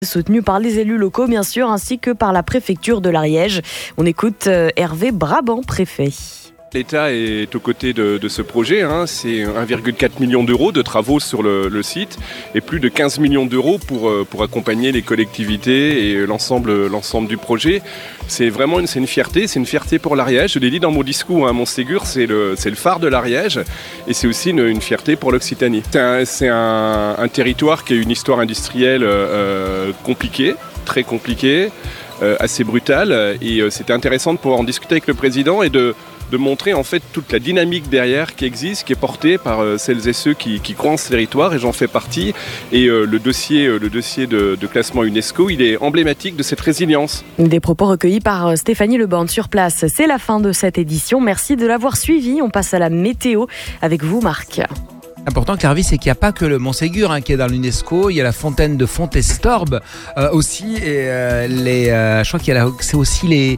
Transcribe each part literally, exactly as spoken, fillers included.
Soutenu par les élus locaux, bien sûr, ainsi que par la préfecture de l'Ariège. On écoute Hervé Brabant, préfet. L'État est aux côtés de, de ce projet. Hein. C'est un virgule quatre million d'euros de travaux sur le, le site et plus de quinze millions d'euros pour, pour accompagner les collectivités et l'ensemble, l'ensemble du projet. C'est vraiment une, c'est une fierté, c'est une fierté pour l'Ariège. Je l'ai dit dans mon discours, hein, Montségur, c'est le, c'est le phare de l'Ariège et c'est aussi une, une fierté pour l'Occitanie. C'est un, c'est un, un territoire qui a une histoire industrielle euh, compliquée, très compliquée, euh, assez brutale et euh, c'était intéressant de pouvoir en discuter avec le président et de de montrer en fait toute la dynamique derrière qui existe, qui est portée par euh, celles et ceux qui, qui croient en ce territoire, et j'en fais partie. Et euh, le dossier, euh, le dossier de, de classement UNESCO, il est emblématique de cette résilience. Des propos recueillis par Stéphanie Leborne sur place. C'est la fin de cette édition. Merci de l'avoir suivi. On passe à la météo avec vous, Marc. Important, Clarvis, c'est qu'il n'y a pas que le Montségur hein, qui est dans l'UNESCO. Il y a la fontaine de Fontestorbe euh, aussi. Et euh, les, euh, je crois qu'il y a la, c'est aussi les,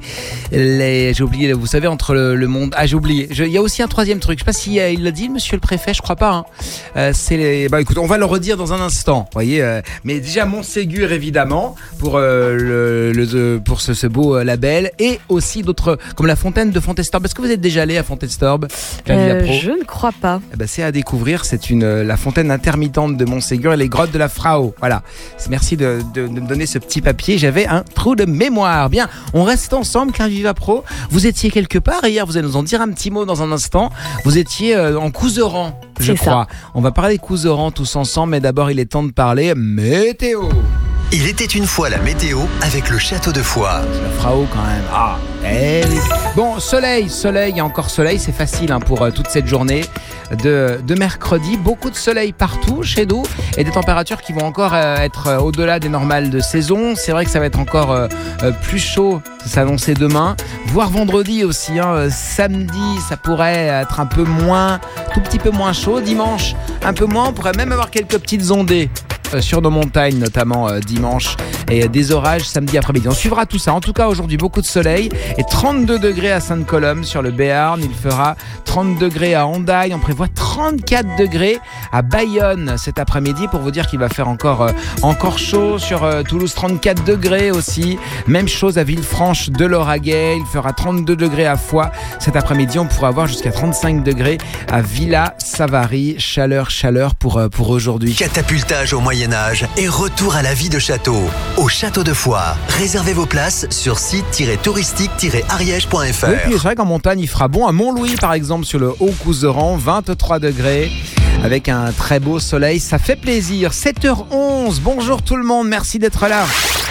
les. J'ai oublié. Vous savez entre le, le monde. Ah, j'ai oublié. Je, il y a aussi un troisième truc. Je ne sais pas si euh, il l'a dit, Monsieur le Préfet. Je crois pas. Hein. Euh, c'est les. Bah, écoute, on va le redire dans un instant. Voyez. Euh, mais déjà Montségur évidemment pour euh, le, le pour ce, ce beau euh, label et aussi d'autres comme la fontaine de Fontestorbe. Est-ce que vous êtes déjà allé à Fontestorbe? euh, Je ne crois pas. Eh ben, c'est à découvrir. C'est une, la fontaine intermittente de Montségur et les grottes de la Frau. Voilà. Merci de, de, de me donner ce petit papier. J'avais un trou de mémoire. Bien, on reste ensemble, Clarviva Pro. Vous étiez quelque part hier, vous allez nous en dire un petit mot dans un instant. Vous étiez euh, en Couseran, je C'est crois. ça. On va parler Couseran tous ensemble, mais d'abord il est temps de parler météo. Il était une fois la météo avec le château de Foix. La Frau quand même. Ah, eh oui. Bon, soleil, soleil, il y a encore soleil, c'est facile hein, pour euh, toute cette journée de, de mercredi. Beaucoup de soleil partout chez nous et des températures qui vont encore euh, être euh, au-delà des normales de saison. C'est vrai que ça va être encore euh, euh, plus chaud, ça s'annonçait demain, voire vendredi aussi. Hein, euh, samedi, ça pourrait être un peu moins, tout petit peu moins chaud. Dimanche, un peu moins, on pourrait même avoir quelques petites ondées sur nos montagnes, notamment euh, dimanche, et euh, des orages samedi après-midi. On suivra tout ça. En tout cas, aujourd'hui, beaucoup de soleil et trente-deux degrés à Sainte-Colombe sur le Béarn. Il fera trente degrés à Hendaye. On prévoit trente-quatre degrés à Bayonne cet après-midi pour vous dire qu'il va faire encore, euh, encore chaud. Sur euh, Toulouse, trente-quatre degrés aussi. Même chose à Villefranche de Lauragais. Il fera trente-deux degrés à Foix. Cet après-midi, on pourra avoir jusqu'à trente-cinq degrés à Villa-Savary. Chaleur, chaleur pour, euh, pour aujourd'hui. Catapultage au Moyen Âge et retour à la vie de château. Au château de Foix, réservez vos places sur site tiret touristique tiret ariège point f r. Oui, puis c'est vrai qu'en montagne, il fera bon. À Montlouis, par exemple, sur le Haut-Couseran, vingt-trois degrés. Avec un très beau soleil, ça fait plaisir. sept heures onze, bonjour tout le monde, merci d'être là.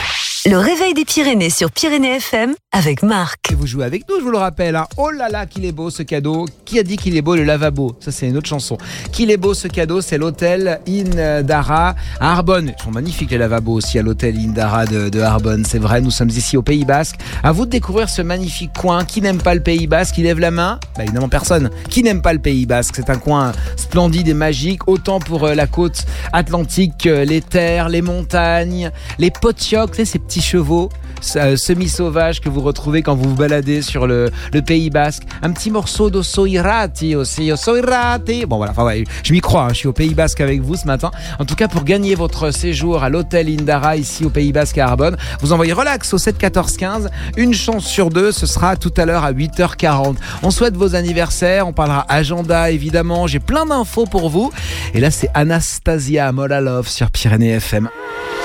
Le réveil des Pyrénées sur Pyrénées F M avec Marc. Et vous jouez avec nous, je vous le rappelle. Hein. Oh là là, qu'il est beau ce cadeau. Qui a dit qu'il est beau le lavabo? Ça, c'est une autre chanson. Qu'il est beau ce cadeau, c'est l'hôtel Indara à Arbonne. Ils sont magnifiques les lavabos aussi à l'hôtel Indara de, de Arbonne. C'est vrai, nous sommes ici au Pays Basque. À vous de découvrir ce magnifique coin. Qui n'aime pas le Pays Basque? Qui lève la main? Bah, évidemment personne. Qui n'aime pas le Pays Basque? C'est un coin splendide et magique, autant pour euh, la côte atlantique, euh, les terres, les montagnes, les potiocs, tu sais, ces petits chevaux euh, semi-sauvages que vous retrouvez quand vous vous baladez sur le, le Pays Basque. Un petit morceau d'Ossoirati aussi, Ossoirati. Bon voilà, enfin, ouais, je m'y crois, hein, je suis au Pays Basque avec vous ce matin. En tout cas, pour gagner votre séjour à l'hôtel Indara ici au Pays Basque à Arbonne, vous envoyez relax au sept quatorze quinze. Une chance sur deux, ce sera tout à l'heure à huit heures quarante. On souhaite vos anniversaires, on parlera agenda évidemment. J'ai plein d'infos pour vous. Et là, c'est Anastasia Molalov sur Pyrénées F M.